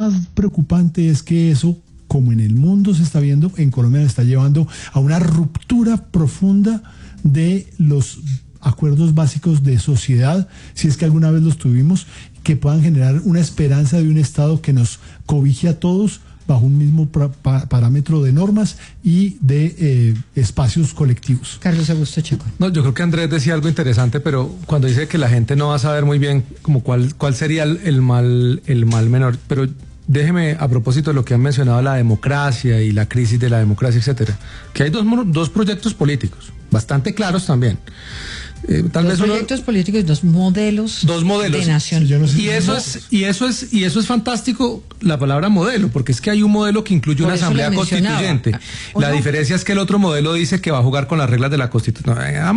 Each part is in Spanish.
más preocupante es que eso, como en el mundo se está viendo, en Colombia se está llevando a una ruptura profunda de los acuerdos básicos de sociedad, si es que alguna vez los tuvimos, que puedan generar una esperanza de un Estado que nos cobije a todos bajo un mismo parámetro de normas y de espacios colectivos. Carlos Augusto Chacón. No, yo creo que Andrés decía algo interesante, pero cuando dice que la gente no va a saber muy bien como cuál sería el mal menor, pero déjeme, a propósito de lo que han mencionado, la democracia y la crisis de la democracia, etcétera, que hay dos proyectos políticos bastante claros también. Tal vez proyectos políticos, dos modelos de nación. Sí, no sé y eso es fantástico, la palabra modelo, porque es que hay un modelo que incluye una asamblea constituyente. La diferencia es que el otro modelo dice que va a jugar con las reglas de la Constitución.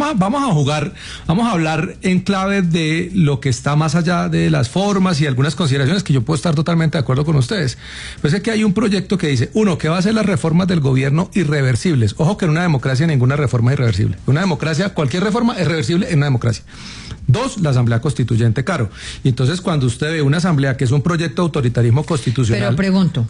Vamos a hablar en clave de lo que está más allá de las formas y algunas consideraciones que yo puedo estar totalmente de acuerdo con ustedes. Pues es que hay un proyecto que dice, uno, que va a ser las reformas del gobierno irreversibles. Ojo, que en una democracia ninguna reforma es irreversible. En una democracia cualquier reforma es reversible en una democracia. Dos, la asamblea constituyente, Caro. Y entonces cuando usted ve una asamblea que es un proyecto de autoritarismo constitucional... Pero pregunto,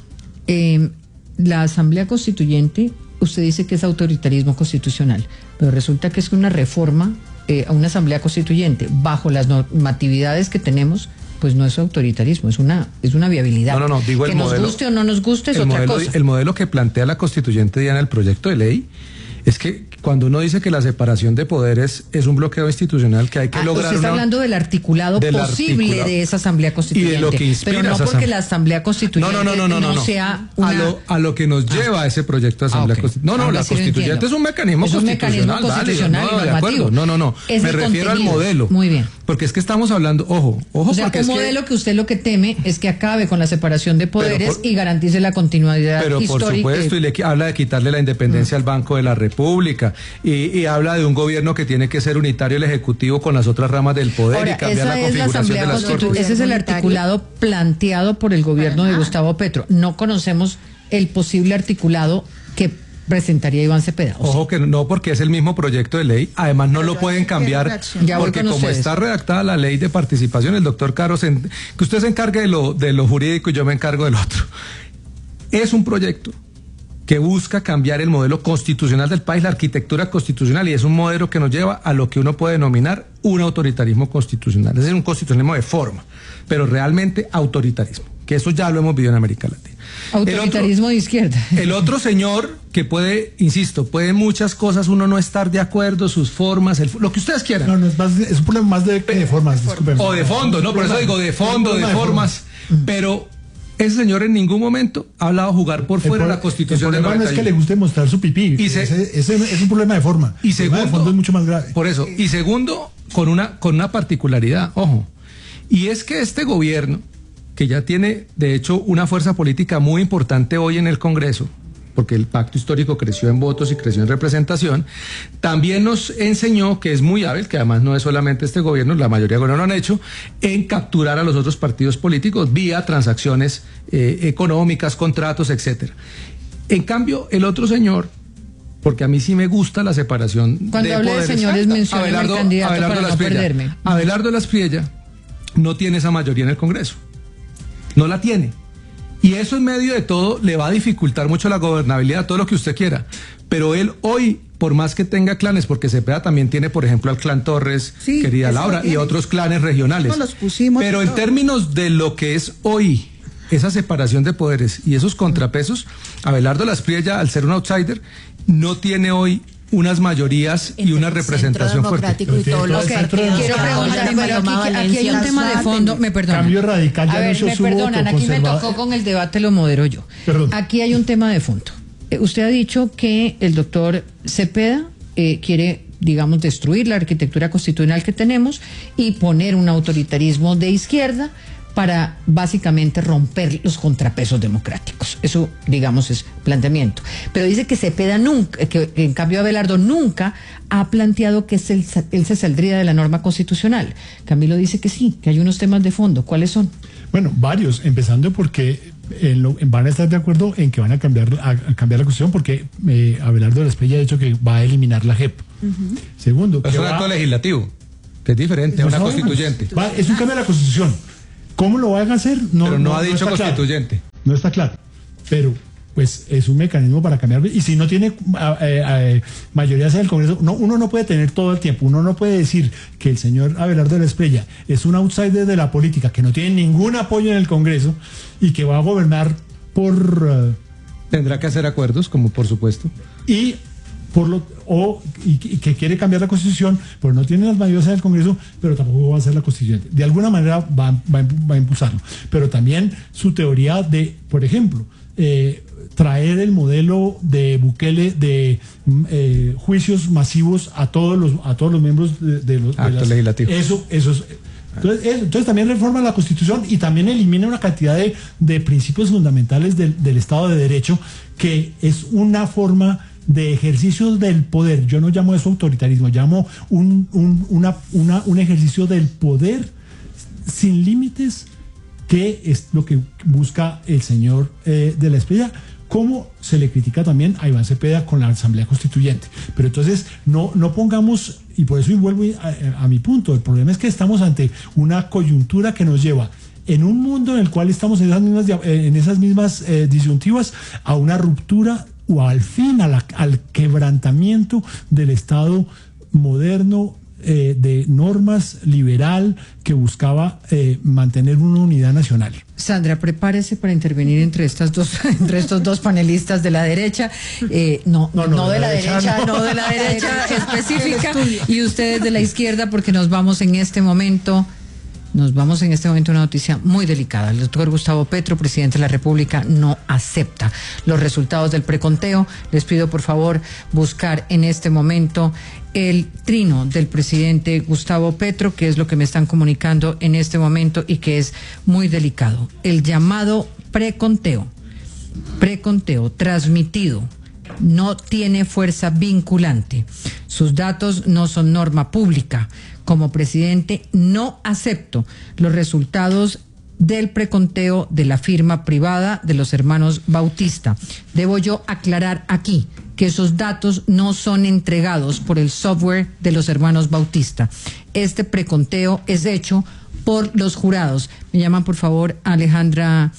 la asamblea constituyente, usted dice que es autoritarismo constitucional, pero resulta que es una reforma a una asamblea constituyente bajo las normatividades que tenemos, pues no es autoritarismo, es una viabilidad. No, digo que el modelo, nos guste o no nos guste es otra cosa. El modelo que plantea la constituyente Diana, el proyecto de ley, es que cuando uno dice que la separación de poderes es un bloqueo institucional que hay que lograr... Usted está hablando del articulado posible de esa asamblea constituyente. Y de lo que inspira, pero no porque la asamblea constituyente no sea una... A lo que nos lleva a ese proyecto de asamblea constituyente. No, la constituyente es un mecanismo constitucional. Y normativo. No. Me refiero al modelo. Muy bien. Porque es que estamos hablando, ojo, o sea, un modelo que usted lo que teme es que acabe con la separación de poderes y garantice la continuidad histórica. Por supuesto, y le habla de quitarle la independencia al Banco de la República, y habla de un gobierno que tiene que ser unitario el Ejecutivo con las otras ramas del poder. Ahora, y cambiar la configuración de las Cortes. Ese es el articulado planteado por el gobierno de Gustavo Petro. No conocemos el posible articulado que presentaría Iván Cepeda. Ojo que no, porque es el mismo proyecto de ley. Además no lo pueden cambiar, porque como está redactada la ley de participación, el doctor Caro, que usted se encargue de lo jurídico y yo me encargo del otro. Es un proyecto que busca cambiar el modelo constitucional del país, la arquitectura constitucional, y es un modelo que nos lleva a lo que uno puede denominar un autoritarismo constitucional. Es decir, un constitucionalismo de forma, pero realmente autoritarismo, que eso ya lo hemos vivido en América Latina. Autoritarismo de izquierda. El otro señor que puede, insisto, puede muchas cosas, uno no estar de acuerdo, sus formas, lo que ustedes quieran. No, es un problema más de formas, discúlpenme. O de fondo, por eso digo de fondo, de formas, pero... Ese señor en ningún momento ha hablado de jugar por fuera de la Constitución del 91. El problema no es que le guste mostrar su pipí. Ese es un problema de forma. Y segundo, de fondo es mucho más grave. Por eso. Y segundo, con una particularidad, ojo. Y es que este gobierno, que ya tiene, de hecho, una fuerza política muy importante hoy en el Congreso, porque el pacto histórico creció en votos y creció en representación, también nos enseñó que es muy hábil, que además no es solamente este gobierno, la mayoría de gobiernos lo han hecho, en capturar a los otros partidos políticos vía transacciones económicas, contratos, etcétera. En cambio, el otro señor, porque a mí sí me gusta la separación de poderes. Cuando hable de señores, menciona al candidato para no perderme. Abelardo de la Espriella no tiene esa mayoría en el Congreso. No la tiene. Y eso en medio de todo le va a dificultar mucho la gobernabilidad, todo lo que usted quiera. Pero él hoy, por más que tenga clanes, porque Cepeda también tiene, por ejemplo, al clan Torres, querida Laura, y otros clanes regionales. Pero en términos de lo que es hoy esa separación de poderes y esos contrapesos, Abelardo de la Espriella, al ser un outsider, no tiene hoy unas mayorías y una representación fuerte. Quiero preguntar, pero aquí hay un tema de fondo, me perdonan. Cambio radical, ya me perdonan, aquí me tocó con el debate, lo modero yo. Aquí hay un tema de fondo. Usted ha dicho que el doctor Cepeda quiere, digamos, destruir la arquitectura constitucional que tenemos y poner un autoritarismo de izquierda para básicamente romper los contrapesos democráticos. Eso, digamos, es planteamiento. Pero dice que Cepeda nunca, que en cambio Abelardo nunca ha planteado que él se saldría de la norma constitucional. Camilo dice que sí, que hay unos temas de fondo. ¿Cuáles son? Bueno, varios, empezando porque van a estar de acuerdo en que van a cambiar la Constitución, porque Abelardo de la Espriella ha dicho que va a eliminar la JEP. Segundo, es un acto legislativo, que es diferente a una constituyente. Es un cambio de la Constitución. ¿Cómo lo van a hacer? Pero no ha dicho constituyente. Claro. No está claro, pero pues es un mecanismo para cambiar. Y si no tiene mayorías en el Congreso, uno no puede tener todo el tiempo. Uno no puede decir que el señor Abelardo de la Espriella es un outsider de la política, que no tiene ningún apoyo en el Congreso y que va a gobernar por... Tendrá que hacer acuerdos, como por supuesto. Y que quiere cambiar la Constitución, pero no tiene las mayorías en el Congreso, pero tampoco va a ser la Constituyente. De alguna manera va a impulsarlo. Pero también su teoría de, por ejemplo, traer el modelo de Bukele de juicios masivos a todos los miembros de los actos legislativos. Eso es. Entonces también reforma la Constitución y también elimina una cantidad de principios fundamentales del Estado de Derecho, que es una forma de ejercicio del poder. Yo no llamo eso autoritarismo, llamo un ejercicio del poder sin límites, que es lo que busca el señor de la Espriella, como se le critica también a Iván Cepeda con la Asamblea Constituyente. Pero entonces no pongamos, y por eso vuelvo a mi punto, el problema es que estamos ante una coyuntura que nos lleva, en un mundo en el cual estamos en esas mismas disyuntivas, a una ruptura o al fin al quebrantamiento del Estado moderno, de normas liberal, que buscaba mantener una unidad nacional. Sandra, prepárese para intervenir entre estos dos panelistas de la derecha, no de la derecha específica, y ustedes de la izquierda, porque nos vamos en este momento a una noticia muy delicada. El doctor Gustavo Petro, presidente de la República, no acepta los resultados del preconteo. Les pido, por favor, buscar en este momento el trino del presidente Gustavo Petro, que es lo que me están comunicando en este momento y que es muy delicado. El llamado preconteo transmitido no tiene fuerza vinculante. Sus datos no son norma pública. Como presidente no acepto los resultados del preconteo de la firma privada de los hermanos Bautista. Debo yo aclarar aquí que esos datos no son entregados por el software de los hermanos Bautista. Este preconteo es hecho por los jurados. Me llaman, por favor, Alejandra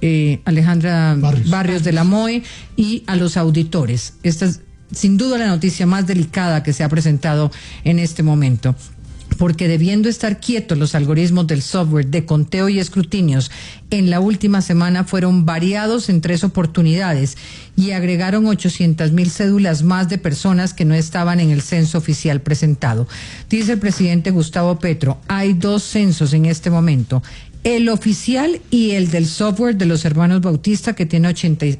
Barrios de la MOE y a los auditores. Esta es sin duda la noticia más delicada que se ha presentado en este momento, porque debiendo estar quietos los algoritmos del software de conteo y escrutinios, en la última semana fueron variados en 3 oportunidades y agregaron 800,000 cédulas más de personas que no estaban en el censo oficial presentado. Dice el presidente Gustavo Petro, hay 2 censos en este momento, el oficial y el del software de los hermanos Bautista, que tiene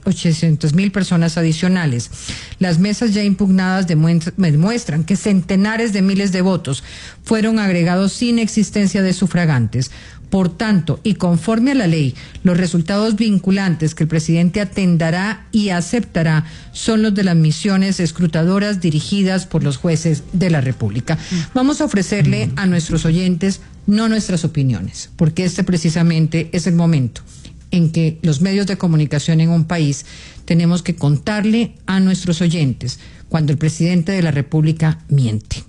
800,000 personas adicionales. Las mesas ya impugnadas demuestran que centenares de miles de votos fueron agregados sin existencia de sufragantes. Por tanto, y conforme a la ley, los resultados vinculantes que el presidente atenderá y aceptará son los de las misiones escrutadoras dirigidas por los jueces de la República. Vamos a ofrecerle a nuestros oyentes no nuestras opiniones, porque este precisamente es el momento en que los medios de comunicación en un país tenemos que contarle a nuestros oyentes cuando el presidente de la República miente.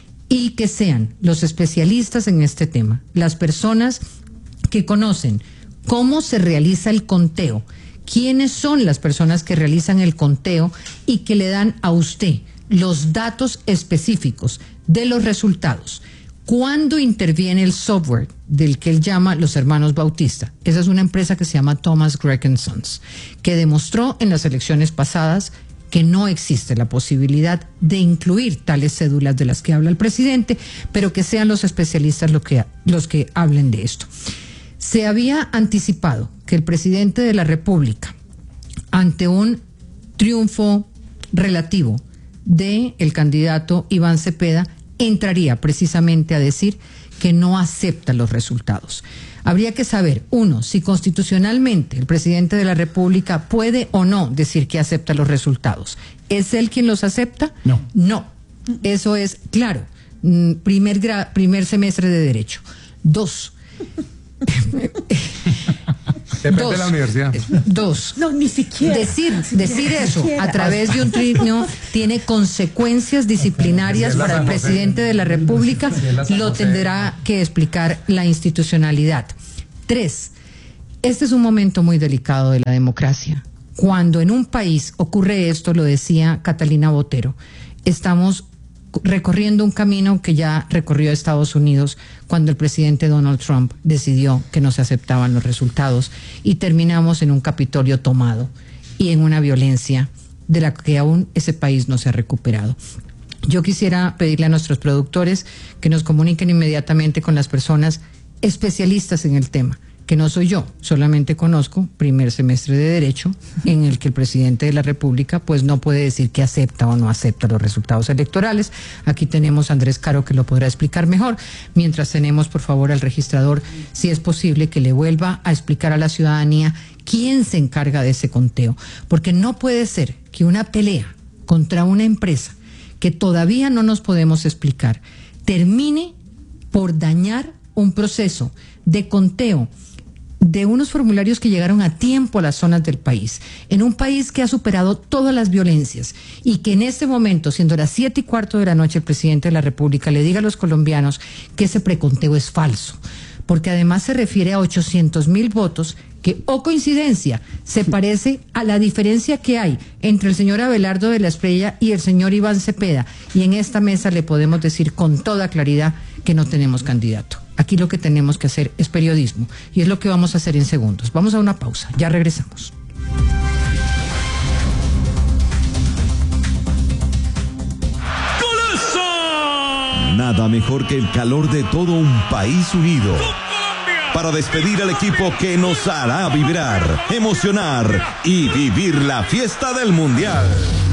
Y que sean los especialistas en este tema, las personas que conocen cómo se realiza el conteo, quiénes son las personas que realizan el conteo y que le dan a usted los datos específicos de los resultados. ¿Cuándo interviene el software del que él llama los hermanos Bautista? Esa es una empresa que se llama Thomas Gregg & Sons, que demostró en las elecciones pasadas que no existe la posibilidad de incluir tales cédulas de las que habla el presidente, pero que sean los especialistas los que hablen de esto. Se había anticipado que el presidente de la República, ante un triunfo relativo del candidato Iván Cepeda, entraría precisamente a decir que no acepta los resultados. Habría que saber, 1, si constitucionalmente el presidente de la República puede o no decir que acepta los resultados. ¿Es él quien los acepta? No. No. Eso es claro. Primer semestre de Derecho. 2. Depende de la universidad. 2. No, ni siquiera. Decir eso a través de un trino tiene consecuencias disciplinarias para el presidente de la República. Lo tendrá que explicar la institucionalidad. 3. Este es un momento muy delicado de la democracia. Cuando en un país ocurre esto, lo decía Catalina Botero, estamos recorriendo un camino que ya recorrió Estados Unidos cuando el presidente Donald Trump decidió que no se aceptaban los resultados y terminamos en un Capitolio tomado y en una violencia de la que aún ese país no se ha recuperado. Yo quisiera pedirle a nuestros productores que nos comuniquen inmediatamente con las personas especialistas en el tema, que no soy yo, solamente conozco primer semestre de Derecho, en el que el presidente de la República pues no puede decir que acepta o no acepta los resultados electorales. Aquí tenemos a Andrés Caro, que lo podrá explicar mejor, mientras tenemos por favor al registrador, si es posible que le vuelva a explicar a la ciudadanía quién se encarga de ese conteo, porque no puede ser que una pelea contra una empresa que todavía no nos podemos explicar termine por dañar un proceso de conteo de unos formularios que llegaron a tiempo a las zonas del país, en un país que ha superado todas las violencias y que en este momento, siendo las 7:15 de la noche, el presidente de la República le diga a los colombianos que ese preconteo es falso, porque además se refiere a 800.000 votos que, oh coincidencia, se parece a la diferencia que hay entre el señor Abelardo de la Espriella y el señor Iván Cepeda, y en esta mesa le podemos decir con toda claridad que no tenemos candidato. Aquí lo que tenemos que hacer es periodismo, y es lo que vamos a hacer en segundos. Vamos a una pausa, ya regresamos. Nada mejor que el calor de todo un país unido para despedir al equipo que nos hará vibrar, emocionar y vivir la fiesta del Mundial.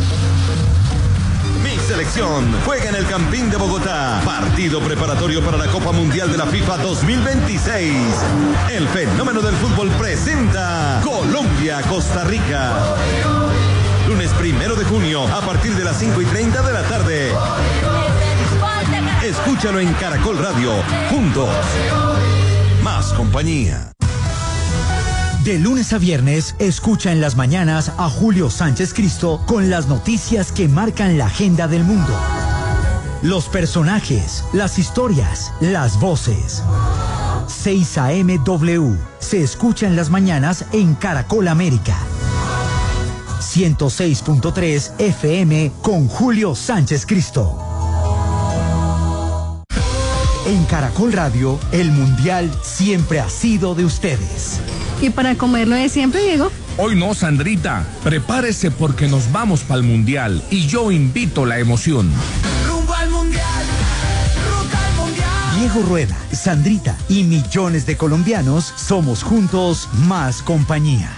Mi selección juega en el Campín de Bogotá. Partido preparatorio para la Copa Mundial de la FIFA 2026. El fenómeno del fútbol presenta Colombia-Costa Rica. Lunes 1 de junio a partir de las 5:30 de la tarde. Escúchalo en Caracol Radio. Juntos. Más compañía. De lunes a viernes, escucha en las mañanas a Julio Sánchez Cristo con las noticias que marcan la agenda del mundo. Los personajes, las historias, las voces. 6 AM W. Se escucha en las mañanas en Caracol América. 106.3 FM con Julio Sánchez Cristo. En Caracol Radio, el Mundial siempre ha sido de ustedes. ¿Y para comerlo de siempre, Diego? Hoy no, Sandrita. Prepárese porque nos vamos para el Mundial y yo invito la emoción. Rumbo al Mundial, ruta al Mundial. Diego Rueda, Sandrita y millones de colombianos somos juntos más compañía.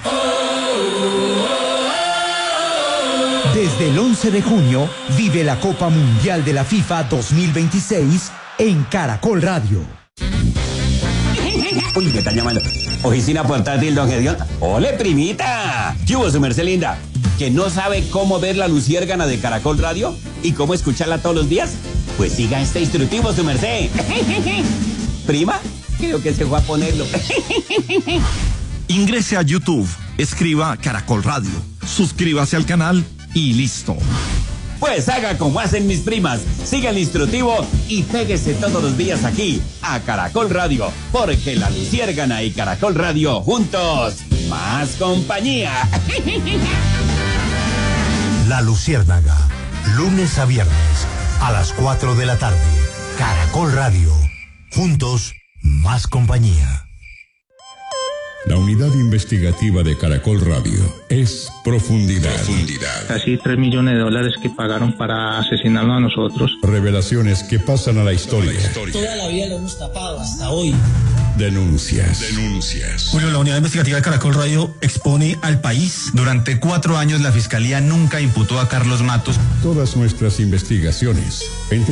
Desde el 11 de junio, vive la Copa Mundial de la FIFA 2026 en Caracol Radio. Uy, me están llamando. Oficina portátil, don Gedeón. ¡Ole, primita! ¿Qué hubo, su merced linda? ¿Que no sabe cómo ver la luciérgana de Caracol Radio? ¿Y cómo escucharla todos los días? Pues siga este instructivo, su merced. ¿Prima? Creo que se fue a ponerlo. Ingrese a YouTube, escriba Caracol Radio, suscríbase al canal y listo. Pues haga como hacen mis primas, siga el instructivo y péguese todos los días aquí, a Caracol Radio, porque la luciérgana y Caracol Radio juntos, más compañía. La Luciérnaga, lunes a viernes, a las 4 de la tarde. Caracol Radio, juntos, más compañía. La unidad investigativa de Caracol Radio es Profundidad. Casi $3 millones que pagaron para asesinarnos a nosotros. Revelaciones que pasan a la historia. Toda la vida lo hemos tapado hasta hoy. Denuncias. Julio, la unidad investigativa de Caracol Radio expone al país. Durante 4 años la Fiscalía nunca imputó a Carlos Matos. Todas nuestras investigaciones en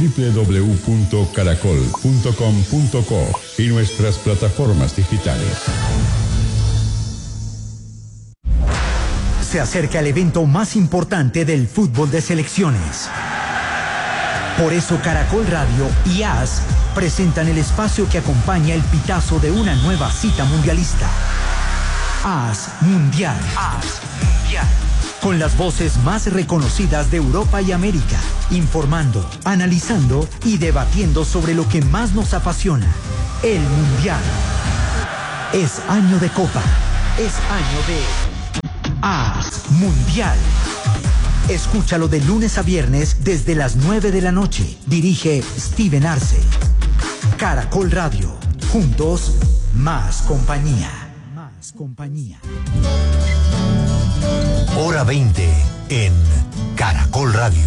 www.caracol.com.co y nuestras plataformas digitales. Se acerca el evento más importante del fútbol de selecciones. Por eso Caracol Radio y AS presentan el espacio que acompaña el pitazo de una nueva cita mundialista. AS Mundial. Con las voces más reconocidas de Europa y América, informando, analizando y debatiendo sobre lo que más nos apasiona, el Mundial. Es año de Copa. Es año de AS Mundial. Escúchalo de lunes a viernes desde las 9 de la noche. Dirige Steven Arce. Caracol Radio. Juntos, más compañía. Más compañía. Hora 20 en Caracol Radio.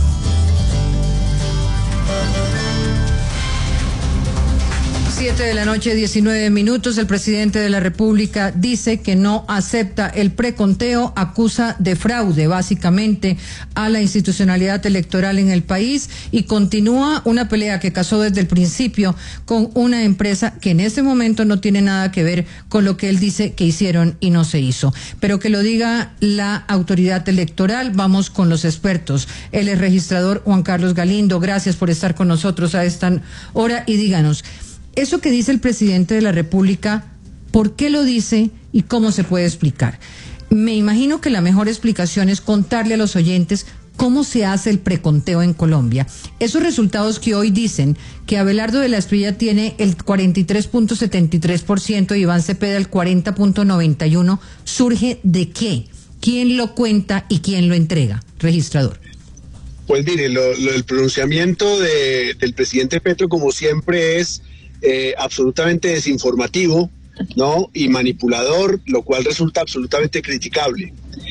Siete de la noche, 19 minutos. El presidente de la República dice que no acepta el preconteo, acusa de fraude básicamente a la institucionalidad electoral en el país y continúa una pelea que casó desde el principio con una empresa que en este momento no tiene nada que ver con lo que él dice que hicieron y no se hizo. Pero que lo diga la autoridad electoral. Vamos con los expertos. Él es registrador Juan Carlos Galindo. Gracias por estar con nosotros a esta hora y díganos, eso que dice el presidente de la República, ¿por qué lo dice y cómo se puede explicar? Me imagino que la mejor explicación es contarle a los oyentes cómo se hace el preconteo en Colombia. Esos resultados que hoy dicen que Abelardo de la Espriella tiene el 43.73% y Iván Cepeda el 40.91%, ¿surge de qué? ¿Quién lo cuenta y quién lo entrega? Registrador. Pues mire, el pronunciamiento del presidente Petro, como siempre, es absolutamente desinformativo, ¿no? Y manipulador, lo cual resulta absolutamente criticable.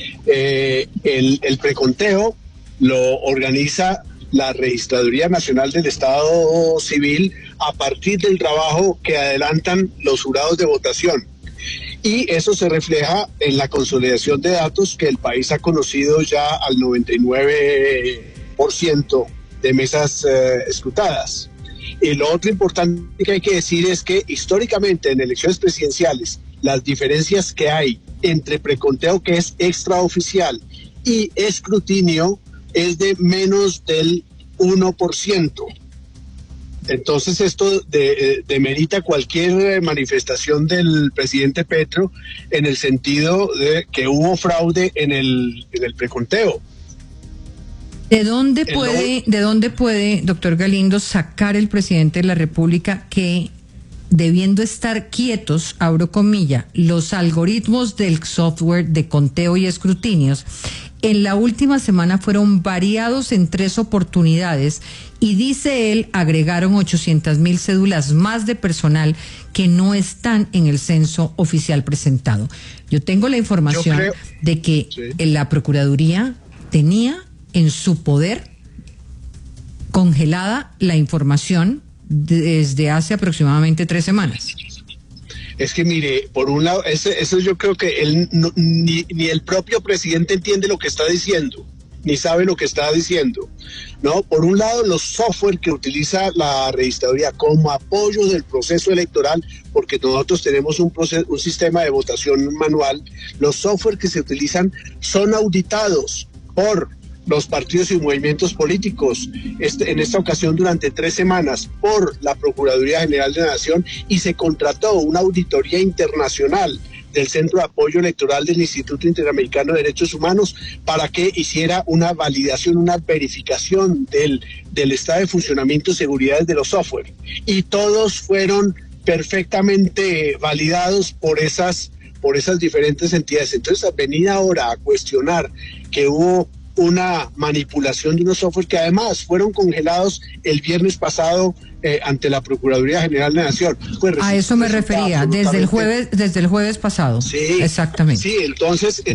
El preconteo lo organiza la Registraduría Nacional del Estado Civil a partir del trabajo que adelantan los jurados de votación. Y eso se refleja en la consolidación de datos que el país ha conocido ya al 99% de mesas escrutadas. Y lo otro importante que hay que decir es que históricamente en elecciones presidenciales las diferencias que hay entre preconteo, que es extraoficial, y escrutinio es de menos del 1%. Entonces esto demerita cualquier manifestación del presidente Petro en el sentido de que hubo fraude en el preconteo. ¿De dónde puede, doctor Galindo, sacar el presidente de la República que, debiendo estar quietos, abro comilla, los algoritmos del software de conteo y escrutinios en la última semana fueron variados en 3 oportunidades y, dice él, agregaron 800,000 cédulas más de personal que no están en el censo oficial presentado? Yo tengo la información de que la Procuraduría tenía en su poder congelada la información desde hace aproximadamente 3 semanas. Es que mire, por un lado, eso yo creo que él ni el propio presidente entiende lo que está diciendo, ni sabe lo que está diciendo, ¿no? Por un lado, los software que utiliza la registraduría como apoyo del proceso electoral, porque nosotros tenemos un sistema de votación manual, los software que se utilizan son auditados por los partidos y movimientos políticos, en esta ocasión durante 3 semanas, por la Procuraduría General de la Nación, y se contrató una auditoría internacional del Centro de Apoyo Electoral del Instituto Interamericano de Derechos Humanos para que hiciera una validación, una verificación del estado de funcionamiento y seguridad de los software. Y todos fueron perfectamente validados por esas diferentes entidades. Entonces, venir ahora a cuestionar que hubo una manipulación de unos software que además fueron congelados el viernes pasado ante la Procuraduría General de la Nación. Pues a eso me refería, desde el jueves pasado. Sí, exactamente. Sí, entonces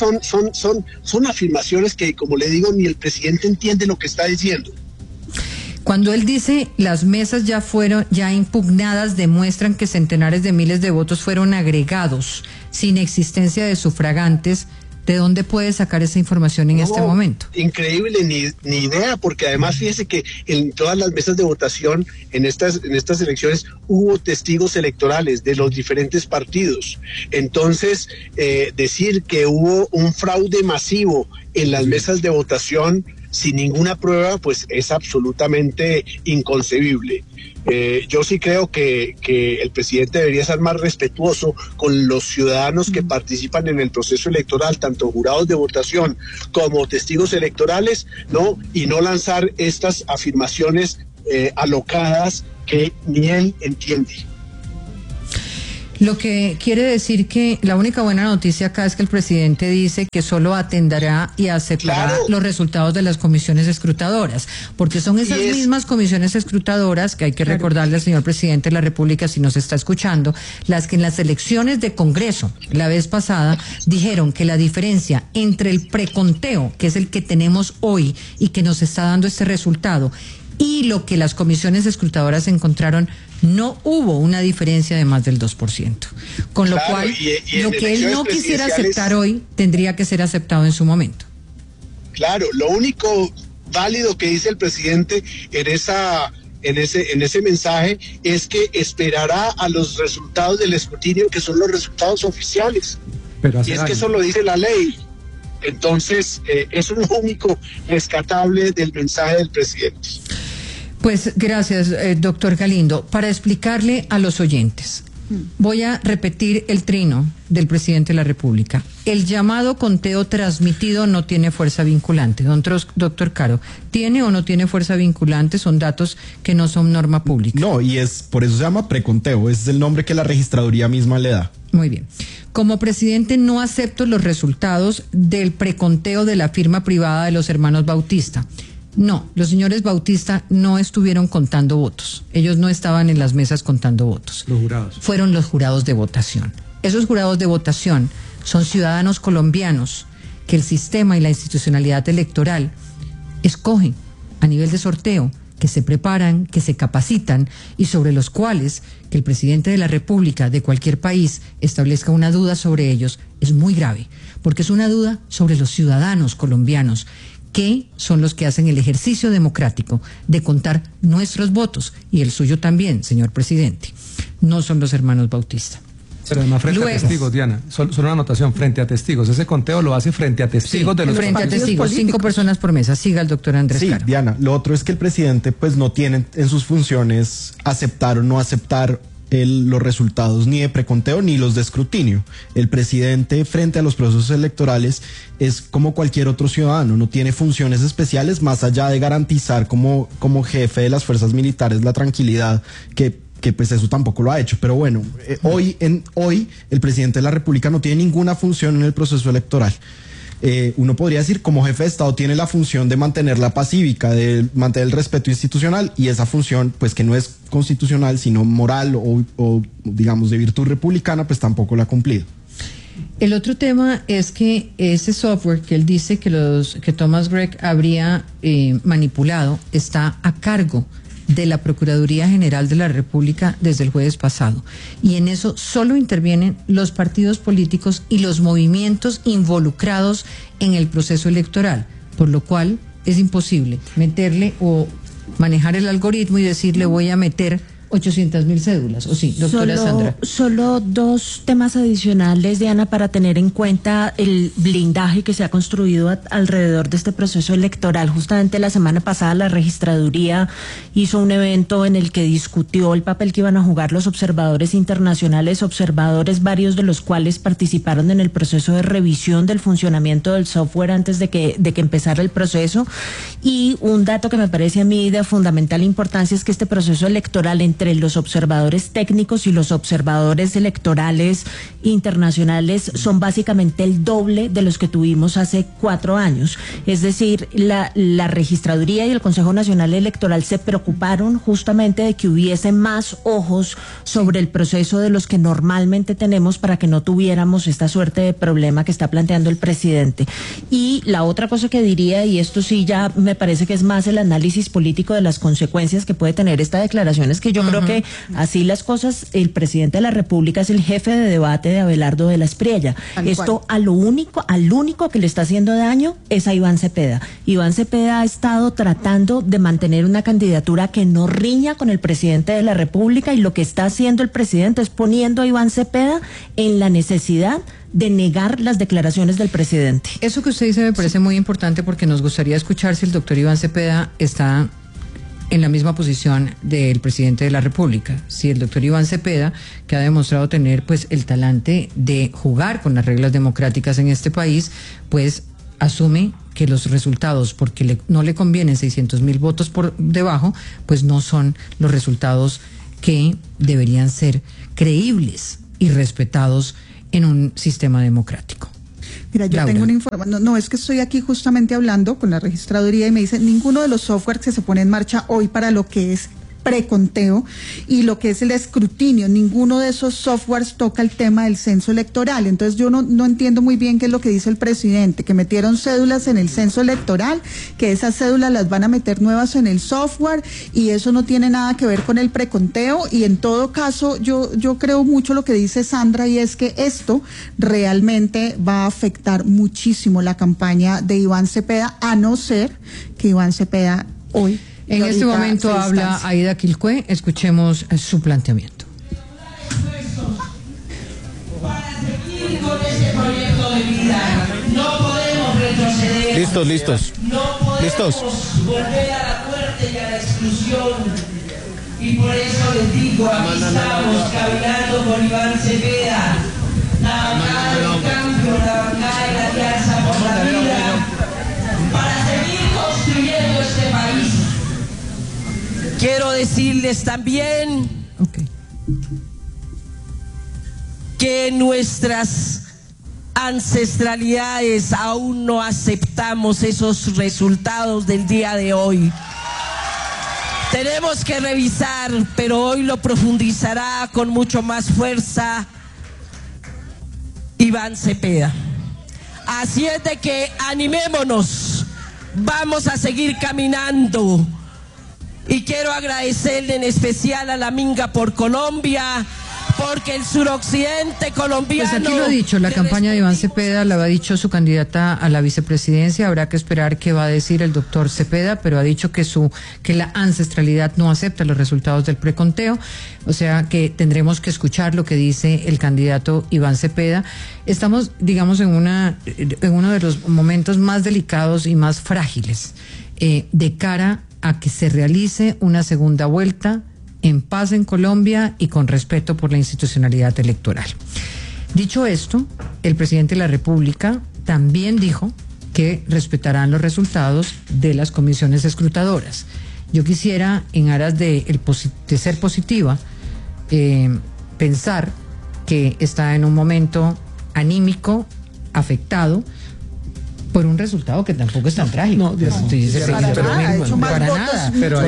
son afirmaciones que, como le digo, ni el presidente entiende lo que está diciendo. Cuando él dice las mesas ya impugnadas demuestran que centenares de miles de votos fueron agregados sin existencia de sufragantes, ¿de dónde puede sacar esa información en este momento? Increíble, ni idea, porque además fíjese que en todas las mesas de votación en estas elecciones hubo testigos electorales de los diferentes partidos. Entonces, decir que hubo un fraude masivo en las mesas de votación sin ninguna prueba, pues es absolutamente inconcebible. Yo sí creo que el presidente debería ser más respetuoso con los ciudadanos que participan en el proceso electoral, tanto jurados de votación como testigos electorales, ¿no? Y no lanzar estas afirmaciones alocadas que ni él entiende. Lo que quiere decir que la única buena noticia acá es que el presidente dice que solo atenderá y aceptará los resultados de las comisiones escrutadoras, porque son esas mismas comisiones escrutadoras que hay que recordarle al señor presidente de la República, si nos está escuchando, las que en las elecciones de Congreso la vez pasada dijeron que la diferencia entre el preconteo, que es el que tenemos hoy y que nos está dando este resultado, y lo que las comisiones escrutadoras encontraron, no hubo una diferencia de más del 2%. Con lo cual, lo que él no quisiera aceptar hoy tendría que ser aceptado en su momento. Claro, lo único válido que dice el presidente en ese mensaje es que esperará a los resultados del escrutinio, que son los resultados oficiales. Y es que eso lo dice la ley. Entonces, eso es lo único rescatable del mensaje del presidente. Pues gracias, doctor Galindo. Para explicarle a los oyentes, voy a repetir el trino del presidente de la República. El llamado conteo transmitido no tiene fuerza vinculante. Doctor Caro, ¿tiene o no tiene fuerza vinculante? Son datos que no son norma pública. No, y por eso se llama preconteo, es el nombre que la registraduría misma le da. Muy bien. Como presidente no acepto los resultados del preconteo de la firma privada de los hermanos Bautista. No, los señores Bautista no estuvieron contando votos. Ellos no estaban en las mesas contando votos. Los jurados. Fueron los jurados de votación. Esos jurados de votación son ciudadanos colombianos que el sistema y la institucionalidad electoral escogen a nivel de sorteo, que se preparan, que se capacitan y sobre los cuales que el presidente de la República de cualquier país establezca una duda sobre ellos es muy grave, porque es una duda sobre los ciudadanos colombianos, que son los que hacen el ejercicio democrático de contar nuestros votos, y el suyo también, señor presidente. No son los hermanos Bautista. Pero además frente a testigos, Diana, solo una anotación, frente a testigos. Ese conteo lo hace frente a testigos de los frente a testigos, políticos. 5 personas por mesa. Siga el doctor Andrés Caro. Sí, Diana, lo otro es que el presidente pues no tiene en sus funciones aceptar o no aceptar los resultados ni de preconteo ni los de escrutinio. El presidente frente a los procesos electorales es como cualquier otro ciudadano, no tiene funciones especiales más allá de garantizar como jefe de las fuerzas militares la tranquilidad que pues eso tampoco lo ha hecho. Pero bueno, hoy el presidente de la República no tiene ninguna función en el proceso electoral. Uno podría decir, como jefe de Estado tiene la función de mantener la paz cívica, de mantener el respeto institucional, y esa función, pues que no es constitucional, sino moral o digamos de virtud republicana, pues tampoco la ha cumplido. El otro tema es que ese software que él dice que Thomas Gregg habría manipulado está a cargo de la Procuraduría General de la República desde el jueves pasado. Y en eso solo intervienen los partidos políticos y los movimientos involucrados en el proceso electoral, por lo cual es imposible meterle o manejar el algoritmo y decirle voy a meter 800.000 cédulas, ¿o sí, doctora Sandra? Solo 2 temas adicionales, Diana, para tener en cuenta el blindaje que se ha construido alrededor de este proceso electoral. Justamente la semana pasada la registraduría hizo un evento en el que discutió el papel que iban a jugar los observadores internacionales, observadores varios de los cuales participaron en el proceso de revisión del funcionamiento del software antes de que empezara el proceso. Y un dato que me parece a mí de fundamental importancia es que este proceso electoral entre los observadores técnicos y los observadores electorales internacionales son básicamente el doble de los que tuvimos hace 4 años. Es decir, la registraduría y el Consejo Nacional Electoral se preocuparon justamente de que hubiese más ojos sobre el proceso de los que normalmente tenemos para que no tuviéramos esta suerte de problema que está planteando el presidente. Y la otra cosa que diría, y esto sí ya me parece que es más el análisis político de las consecuencias que puede tener esta declaración, es que yo creo que así las cosas, el presidente de la República es el jefe de debate de Abelardo de la Espriella. Esto al único que le está haciendo daño es a Iván Cepeda. Iván Cepeda ha estado tratando de mantener una candidatura que no riña con el presidente de la República, y lo que está haciendo el presidente es poniendo a Iván Cepeda en la necesidad de negar las declaraciones del presidente. Eso que usted dice me parece muy importante, porque nos gustaría escuchar si el doctor Iván Cepeda está en la misma posición del presidente de la República. Si el doctor Iván Cepeda, que ha demostrado tener pues el talante de jugar con las reglas democráticas en este país, pues asume que los resultados, porque no le convienen 600.000 votos por debajo, pues no son los resultados que deberían ser creíbles y respetados en un sistema democrático. Mira, yo tengo una información, no, es que estoy aquí justamente hablando con la registraduría y me dicen, ninguno de los softwares que se pone en marcha hoy para lo que es preconteo y lo que es el escrutinio, ninguno de esos softwares toca el tema del censo electoral. Entonces yo no entiendo muy bien qué es lo que dice el presidente, que metieron cédulas en el censo electoral, que esas cédulas las van a meter nuevas en el software y eso no tiene nada que ver con el preconteo. Y en todo caso yo creo mucho lo que dice Sandra, y es que esto realmente va a afectar muchísimo la campaña de Iván Cepeda, a no ser que Iván Cepeda hoy... En este momento habla Aida Quilcue, escuchemos su planteamiento. Para seguir con este proyecto de vida, no podemos retroceder. Listos. No podemos volver a la muerte y a la exclusión. Y por eso les digo, aquí estamos caminando con Iván Cepeda, la bancada del cambio, la bancada de la Alianza por la Vida, para seguir construyendo este país. Quiero decirles también que nuestras ancestralidades aún no aceptamos esos resultados del día de hoy. Tenemos que revisar, pero hoy lo profundizará con mucho más fuerza Iván Cepeda. Así es de que animémonos, vamos a seguir caminando. Y quiero agradecerle en especial a la Minga por Colombia, porque el suroccidente colombiano... Pues aquí lo ha dicho, la campaña de Iván Cepeda, la ha dicho su candidata a la vicepresidencia, habrá que esperar qué va a decir el doctor Cepeda, pero ha dicho que la ancestralidad no acepta los resultados del preconteo, o sea que tendremos que escuchar lo que dice el candidato Iván Cepeda. Estamos, digamos, en uno de los momentos más delicados y más frágiles de cara a que se realice una segunda vuelta en paz en Colombia y con respeto por la institucionalidad electoral. Dicho esto, el presidente de la República también dijo que respetarán los resultados de las comisiones escrutadoras. Yo quisiera, en aras de ser positiva, pensar que está en un momento anímico, afectado, por un resultado que tampoco es tan trágico. Para nada. Pero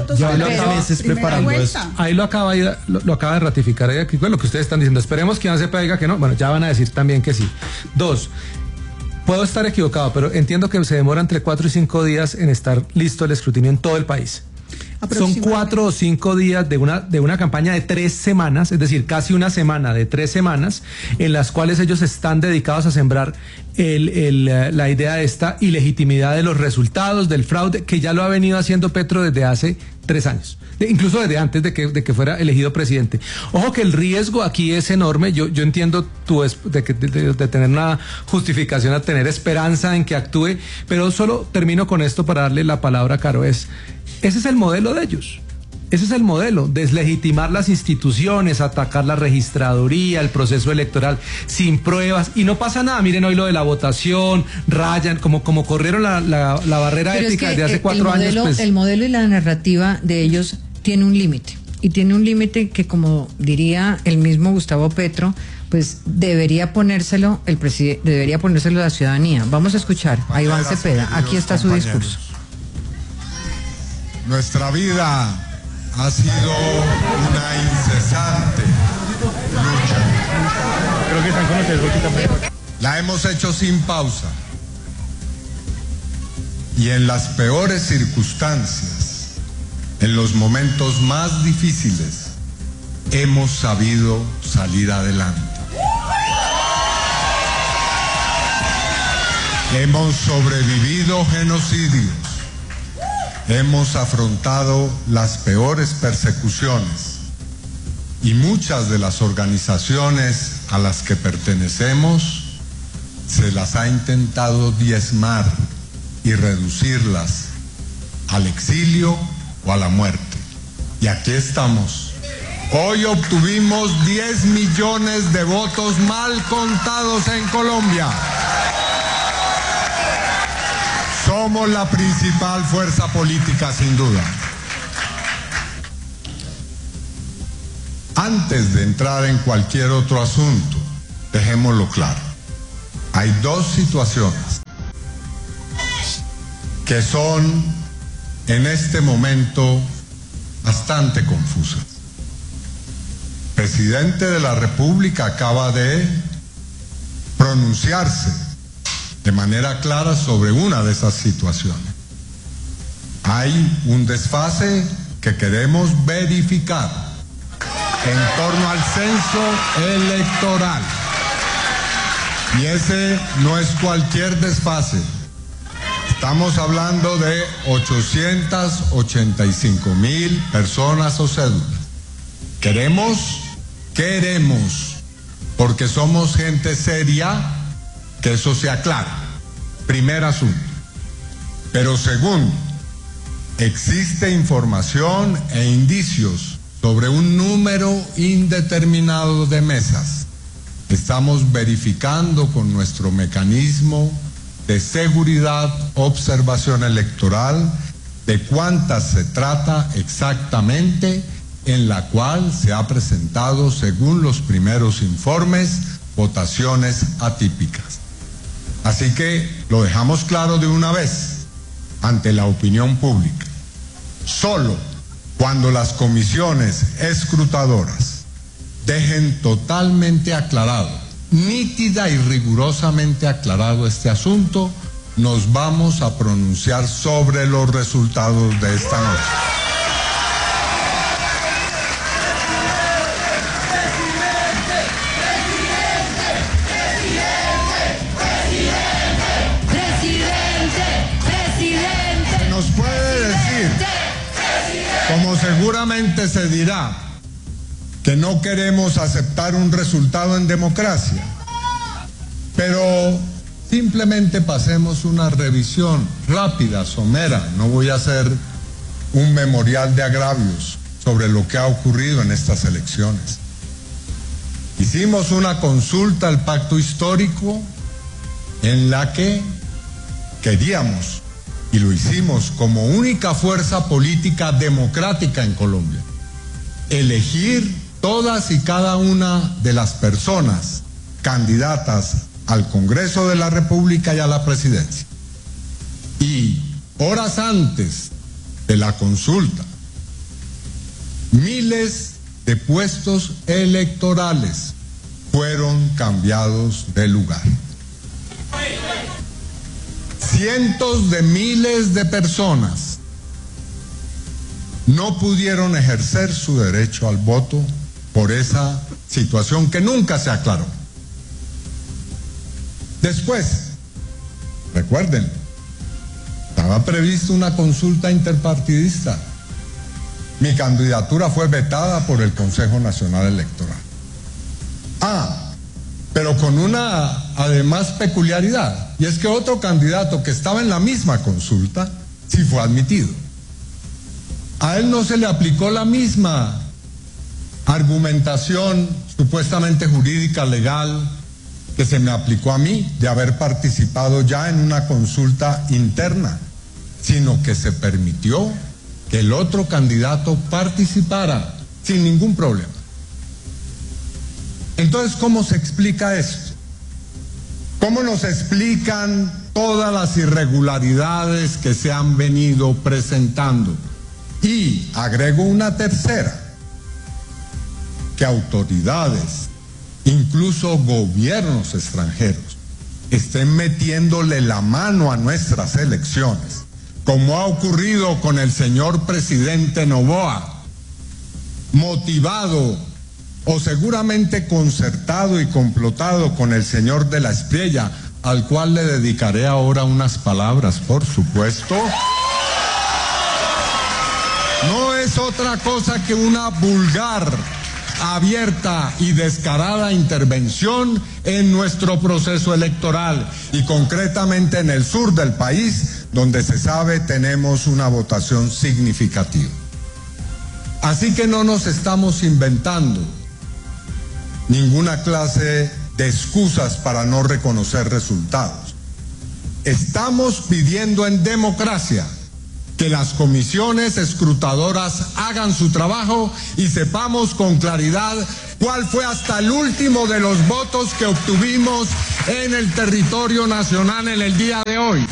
ahí lo acaba de ratificar lo que ustedes están diciendo. Esperemos que Iván Cepeda diga que no. Bueno, ya van a decir también que sí. 2. Puedo estar equivocado, pero entiendo que se demora entre 4 y 5 días en estar listo el escrutinio en todo el país. Son 4 o 5 días de una campaña de 3 semanas, es decir, casi una semana de 3 semanas, en las cuales ellos están dedicados a sembrar la idea de esta ilegitimidad de los resultados, del fraude, que ya lo ha venido haciendo Petro desde hace 3 años, incluso desde antes de que fuera elegido presidente. Ojo que el riesgo aquí es enorme. Yo entiendo de tener una justificación a tener esperanza en que actúe, pero solo termino con esto para darle la palabra a Caro. Ese es el modelo de ellos. Ese es el modelo, deslegitimar las instituciones, atacar la registraduría, el proceso electoral sin pruebas, y no pasa nada. Miren hoy lo de la votación, rayan, como corrieron la barrera ética desde hace 4 años. Pues... El modelo y la narrativa de ellos tiene un límite, y tiene un límite que, como diría el mismo Gustavo Petro, pues debería ponérselo el presidente, debería ponérselo la ciudadanía. Vamos a escuchar a Iván Cepeda, aquí está su discurso. Nuestra vida ha sido una incesante lucha. Creo que están con ustedes. La hemos hecho sin pausa. Y en las peores circunstancias, en los momentos más difíciles, hemos sabido salir adelante. Hemos sobrevivido genocidios. Hemos afrontado las peores persecuciones y muchas de las organizaciones a las que pertenecemos se las ha intentado diezmar y reducirlas al exilio o a la muerte. Y aquí estamos. Hoy obtuvimos 10 millones de votos mal contados en Colombia. Somos la principal fuerza política, sin duda. Antes de entrar en cualquier otro asunto, dejémoslo claro. Hay dos situaciones que son en este momento bastante confusas. El presidente de la República acaba de pronunciarse de manera clara sobre una de esas situaciones. Hay un desfase que queremos verificar en torno al censo electoral. Y ese no es cualquier desfase. Estamos hablando de 885,000 personas o cédulas. Queremos, porque somos gente seria, que eso se aclara. Primer asunto. Pero segundo, existe información e indicios sobre un número indeterminado de mesas. Estamos verificando con nuestro mecanismo de seguridad, observación electoral, de cuántas se trata exactamente, en la cual se ha presentado, según los primeros informes, votaciones atípicas. Así que lo dejamos claro de una vez ante la opinión pública. Solo cuando las comisiones escrutadoras dejen totalmente aclarado, nítida y rigurosamente aclarado este asunto, nos vamos a pronunciar sobre los resultados de esta noche. Se nos puede decir, como seguramente se dirá, que no queremos aceptar un resultado en democracia, pero simplemente pasemos una revisión rápida, somera. No voy a hacer un memorial de agravios sobre lo que ha ocurrido en estas elecciones. Hicimos una consulta al pacto histórico en la que queríamos, y lo hicimos como única fuerza política democrática en Colombia, elegir todas y cada una de las personas candidatas al Congreso de la República y a la presidencia. Y horas antes de la consulta, miles de puestos electorales fueron cambiados de lugar. Cientos de miles de personas no pudieron ejercer su derecho al voto por esa situación que nunca se aclaró. Después, recuerden, estaba prevista una consulta interpartidista. Mi candidatura fue vetada por el Consejo Nacional Electoral. Pero con una, además, peculiaridad, y es que otro candidato que estaba en la misma consulta sí fue admitido. A él no se le aplicó la misma argumentación supuestamente jurídica, legal, que se me aplicó a mí, de haber participado ya en una consulta interna, sino que se permitió que el otro candidato participara sin ningún problema. Entonces, ¿cómo se explica esto? ¿Cómo nos explican todas las irregularidades que se han venido presentando? Y agrego una tercera, que autoridades, incluso gobiernos extranjeros, estén metiéndole la mano a nuestras elecciones, como ha ocurrido con el señor presidente Noboa, motivado o seguramente concertado y complotado con el señor de la Espriella, al cual le dedicaré ahora unas palabras, por supuesto. No es otra cosa que una vulgar, abierta y descarada intervención en nuestro proceso electoral, y concretamente en el sur del país, donde se sabe tenemos una votación significativa. Así que no nos estamos inventando ninguna clase de excusas para no reconocer resultados. Estamos pidiendo en democracia que las comisiones escrutadoras hagan su trabajo y sepamos con claridad cuál fue hasta el último de los votos que obtuvimos en el territorio nacional en el día de hoy.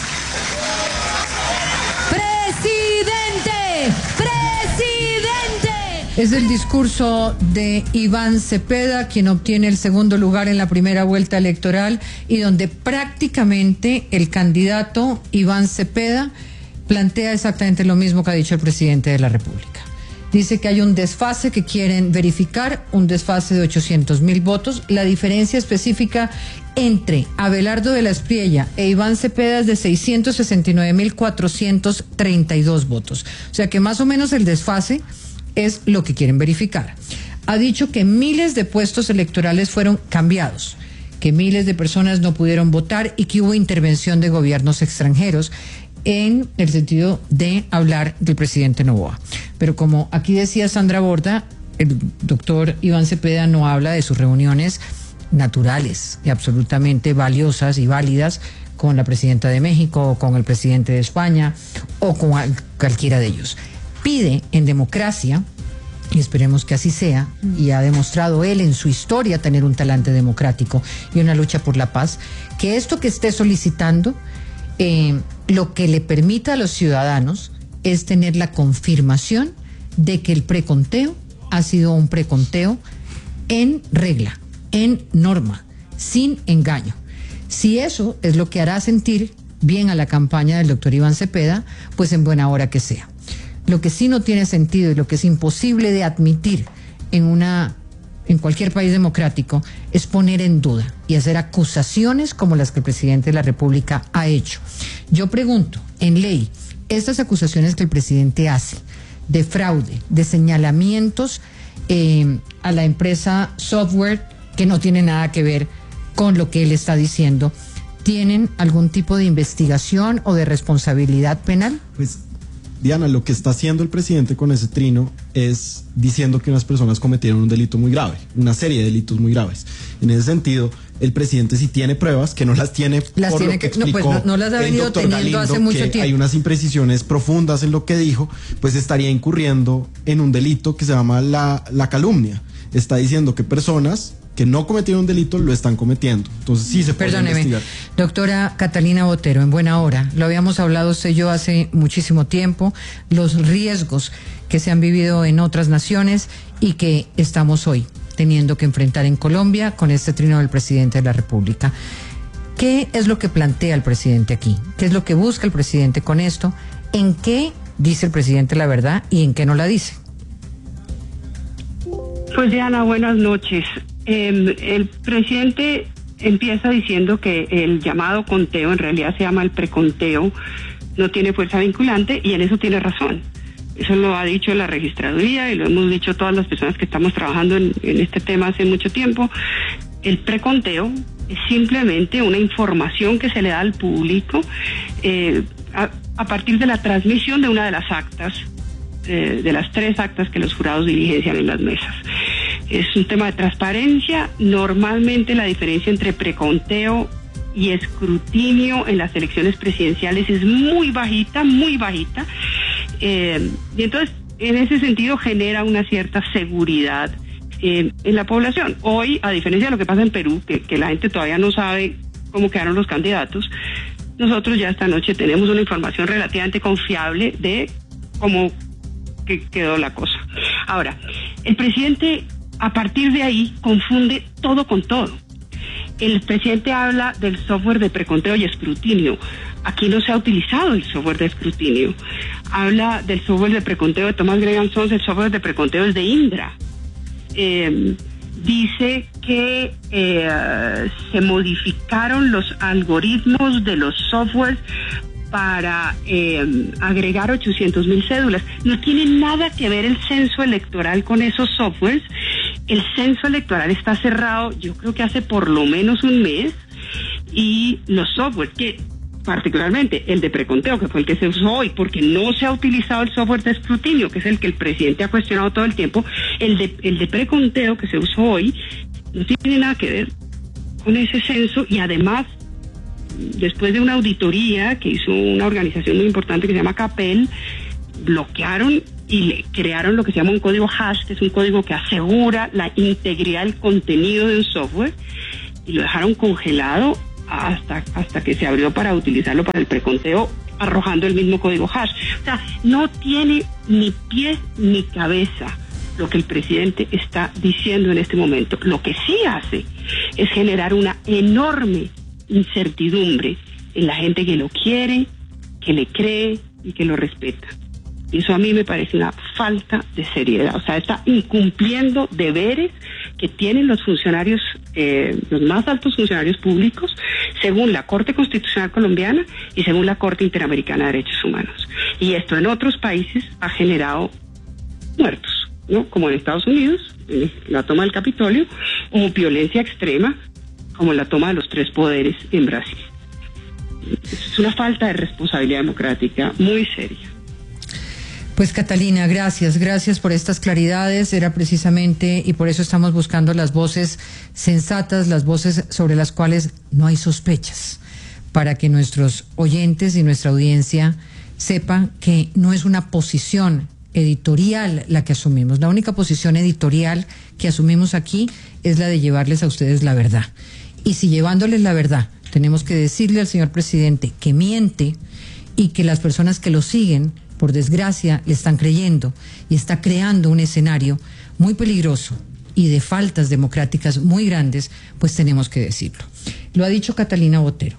Es el discurso de Iván Cepeda, quien obtiene el segundo lugar en la primera vuelta electoral y donde prácticamente el candidato Iván Cepeda plantea exactamente lo mismo que ha dicho el presidente de la República. Dice que hay un desfase que quieren verificar, un desfase de 800,000 votos. La diferencia específica entre Abelardo de la Espriella e Iván Cepeda es de 669,432 votos. O sea que más o menos el desfase es lo que quieren verificar. Ha dicho que miles de puestos electorales fueron cambiados, que miles de personas no pudieron votar y que hubo intervención de gobiernos extranjeros en el sentido de hablar del presidente Noboa. Pero como aquí decía Sandra Borda, el doctor Iván Cepeda no habla de sus reuniones naturales y absolutamente valiosas y válidas con la presidenta de México o con el presidente de España o con cualquiera de ellos. Pide en democracia, y esperemos que así sea, y ha demostrado él en su historia tener un talante democrático y una lucha por la paz, que esto que esté solicitando, lo que le permita a los ciudadanos es tener la confirmación de que el preconteo ha sido un preconteo en regla, en norma, sin engaño. Si eso es lo que hará sentir bien a la campaña del doctor Iván Cepeda, pues en buena hora que sea. Lo que sí no tiene sentido y lo que es imposible de admitir en cualquier país democrático es poner en duda y hacer acusaciones como las que el presidente de la República ha hecho. Yo pregunto, en ley, estas acusaciones que el presidente hace de fraude, de señalamientos a la empresa Software que no tiene nada que ver con lo que él está diciendo, ¿tienen algún tipo de investigación o de responsabilidad penal? Pues Diana, lo que está haciendo el presidente con ese trino es diciendo que unas personas cometieron un delito muy grave, una serie de delitos muy graves. En ese sentido, el presidente sí tiene pruebas, que no las tiene, las por tiene lo que que, explicó no las ha venido teniendo Galindo, hace mucho tiempo. Hay unas imprecisiones profundas en lo que dijo, pues estaría incurriendo en un delito que se llama la calumnia. Está diciendo que personas que no cometieron un delito lo están cometiendo. Entonces sí se puede investigar. Doctora Catalina Botero, en buena hora, lo habíamos hablado usted y yo hace muchísimo tiempo, los riesgos que se han vivido en otras naciones y que estamos hoy teniendo que enfrentar en Colombia con este trino del presidente de la República. ¿Qué es lo que plantea el presidente aquí? ¿Qué es lo que busca el presidente con esto? ¿En qué dice el presidente la verdad y en qué no la dice? Pues Diana, buenas noches. El presidente empieza diciendo que el llamado conteo, en realidad se llama el preconteo, no tiene fuerza vinculante, y en eso tiene razón. Eso lo ha dicho la registraduría y lo hemos dicho todas las personas que estamos trabajando en este tema hace mucho tiempo. El preconteo es simplemente una información que se le da al público a partir de la transmisión de una de las actas, de las 3 actas que los jurados diligencian en las mesas. Es un tema de transparencia. Normalmente la diferencia entre preconteo y escrutinio en las elecciones presidenciales es muy bajita, muy bajita. Y entonces, en ese sentido, genera una cierta seguridad en la población. Hoy, a diferencia de lo que pasa en Perú, que la gente todavía no sabe cómo quedaron los candidatos, nosotros ya esta noche tenemos una información relativamente confiable de cómo que quedó la cosa. Ahora, el presidente, a partir de ahí, confunde todo con todo. El presidente habla del software de preconteo y escrutinio. Aquí no se ha utilizado el software de escrutinio. Habla del software de preconteo de Thomas Gregan Sons, el software de preconteo es de Indra. Dice que se modificaron los algoritmos de los softwares para agregar 800,000 cédulas. No tiene nada que ver el censo electoral con esos softwares. El censo electoral está cerrado, yo creo que hace por lo menos un mes, y los softwares, que particularmente el de preconteo, que fue el que se usó hoy, porque no se ha utilizado el software de escrutinio, que es el que el presidente ha cuestionado todo el tiempo, el de preconteo que se usó hoy no tiene nada que ver con ese censo, y además después de una auditoría que hizo una organización muy importante que se llama CAPEL, bloquearon y le crearon lo que se llama un código hash, que es un código que asegura la integridad del contenido de un software, y lo dejaron congelado hasta que se abrió para utilizarlo para el preconteo, arrojando el mismo código hash. O sea, no tiene ni pies ni cabeza lo que el presidente está diciendo en este momento. Lo que sí hace es generar una enorme incertidumbre en la gente que lo quiere, que le cree y que lo respeta. Y eso a mí me parece una falta de seriedad. O sea, está incumpliendo deberes que tienen los funcionarios, los más altos funcionarios públicos, según la Corte Constitucional Colombiana y según la Corte Interamericana de Derechos Humanos. Y esto en otros países ha generado muertos, ¿no? Como en Estados Unidos, en la toma del Capitolio, o violencia extrema, como la toma de los 3 poderes en Brasil. Es una falta de responsabilidad democrática muy seria. Pues Catalina, gracias por estas claridades. Era precisamente, y por eso estamos buscando las voces sensatas, las voces sobre las cuales no hay sospechas, para que nuestros oyentes y nuestra audiencia sepan que no es una posición editorial la que asumimos. La única posición editorial que asumimos aquí es la de llevarles a ustedes la verdad. Y si llevándoles la verdad tenemos que decirle al señor presidente que miente y que las personas que lo siguen, por desgracia, le están creyendo y está creando un escenario muy peligroso y de faltas democráticas muy grandes, pues tenemos que decirlo. Lo ha dicho Catalina Botero.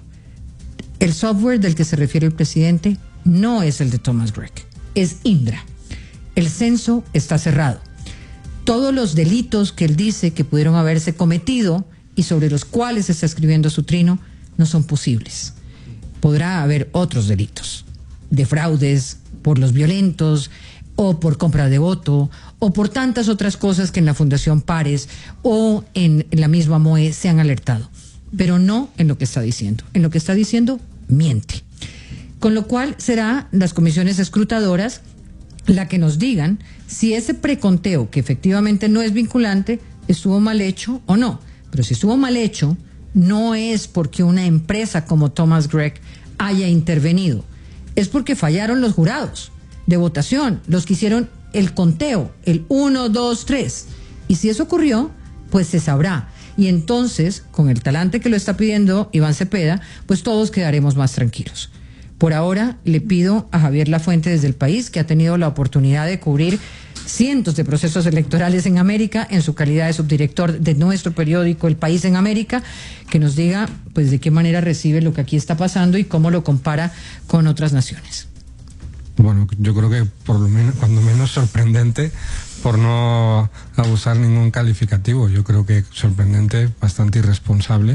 El software del que se refiere el presidente no es el de Thomas Gregg, es Indra. El censo está cerrado. Todos los delitos que él dice que pudieron haberse cometido y sobre los cuales está escribiendo su trino no son posibles. Podrá haber otros delitos, de fraudes, por los violentos, o por compra de voto, o por tantas otras cosas que en la Fundación Pares o en la misma MOE se han alertado, pero no en lo que está diciendo. En lo que está diciendo, miente. Con lo cual será las comisiones escrutadoras la que nos digan si ese preconteo, que efectivamente no es vinculante, estuvo mal hecho o no. Pero si estuvo mal hecho, no es porque una empresa como Thomas Gregg haya intervenido, es porque fallaron los jurados de votación, los que hicieron el conteo, el 1, 2, 3. Y si eso ocurrió, pues se sabrá. Y entonces, con el talante que lo está pidiendo Iván Cepeda, pues todos quedaremos más tranquilos. Por ahora, le pido a Javier Lafuente desde El País, que ha tenido la oportunidad de cubrir cientos de procesos electorales en América, en su calidad de subdirector de nuestro periódico El País en América, que nos diga pues de qué manera recibe lo que aquí está pasando y cómo lo compara con otras naciones. Bueno, yo creo que por lo menos, cuando menos sorprendente, por no abusar ningún calificativo. Yo creo que sorprendente, bastante irresponsable,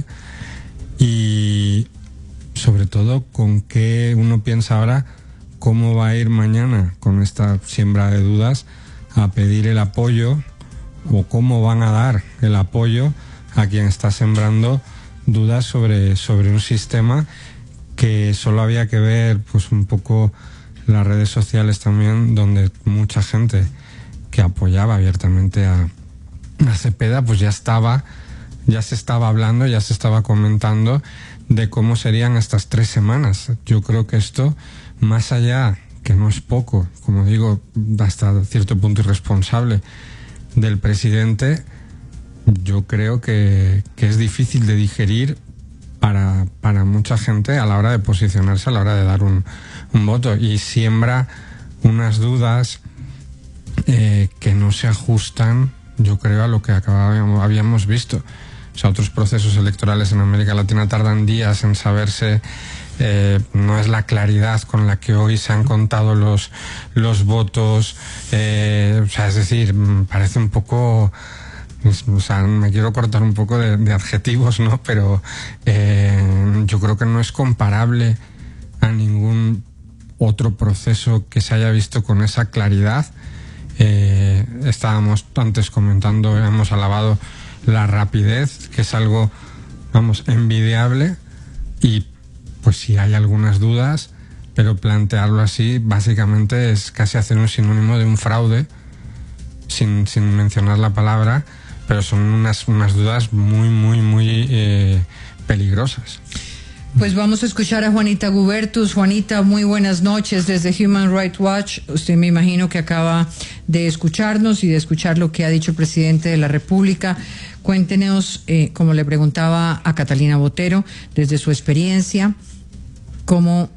y sobre todo con qué uno piensa ahora cómo va a ir mañana con esta siembra de dudas a pedir el apoyo, o cómo van a dar el apoyo a quien está sembrando dudas sobre un sistema que solo había que ver pues un poco las redes sociales también, donde mucha gente que apoyaba abiertamente a Cepeda pues ya se estaba hablando, ya se estaba comentando de cómo serían estas 3 semanas. Yo creo que esto, más allá, que no es poco, como digo, hasta cierto punto irresponsable del presidente, yo creo que es difícil de digerir para mucha gente a la hora de posicionarse, a la hora de dar un voto, y siembra unas dudas que no se ajustan, yo creo, a lo que habíamos visto. O sea, otros procesos electorales en América Latina tardan días en saberse. No es la claridad con la que hoy se han contado los votos. O sea, es decir, parece un poco... O sea, me quiero cortar un poco de adjetivos, ¿no? Pero yo creo que no es comparable a ningún otro proceso que se haya visto con esa claridad. Estábamos antes comentando, hemos alabado la rapidez, que es algo, vamos, envidiable, y pues sí hay algunas dudas, pero plantearlo así básicamente es casi hacer un sinónimo de un fraude, sin mencionar la palabra, pero son unas dudas muy peligrosas. Pues vamos a escuchar a Juanita Gubertus. Juanita, muy buenas noches desde Human Rights Watch. Usted me imagino que acaba de escucharnos y de escuchar lo que ha dicho el presidente de la República. Cuéntenos, como le preguntaba a Catalina Botero, desde su experiencia, cómo